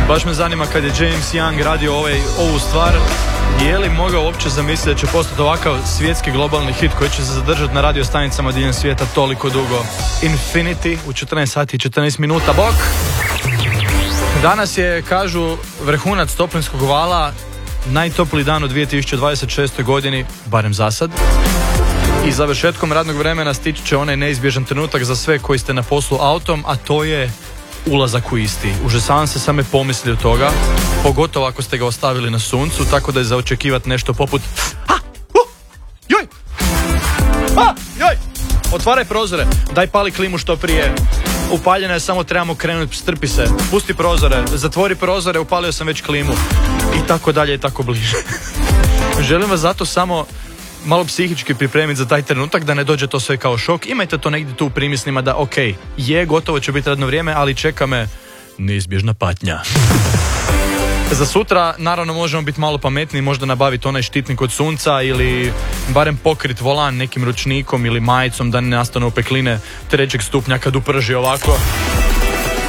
Baš me zanima kad je James Young radio ovu stvar, je li mogao uopće zamisliti da će postati ovakav svjetski globalni hit koji će se zadržati na radio stanicama diljem svijeta toliko dugo. Infinity u 14 sati i 14 minuta. Bok! Danas je, kažu, vrhunac toplinskog vala, najtopliji dan u 2026. godini, barem za sad. I završetkom radnog vremena stići će onaj neizbježan trenutak za sve koji ste na poslu autom, a to je ulazak u isti. Užasavam se same pomisli od toga, pogotovo ako ste ga ostavili na suncu, tako da je za očekivati nešto poput joj! Joj! Otvaraj prozore, daj pali klimu što prije. Upaljena je, samo trebamo krenuti, strpi se. Pusti prozore, zatvori prozore, upalio sam već klimu. I tako dalje i tako bliže. Želim vas zato samo malo psihički pripremiti za taj trenutak, da ne dođe to sve kao šok. Imajte to negdje tu u primislima da ok, je, gotovo će biti radno vrijeme, ali čeka me neizbježna patnja. Za sutra naravno možemo biti malo pametniji, možda nabaviti onaj štitnik od sunca ili barem pokrit volan nekim ručnikom ili majicom da ne nastanu opekline 3. stupnja kad uprži ovako.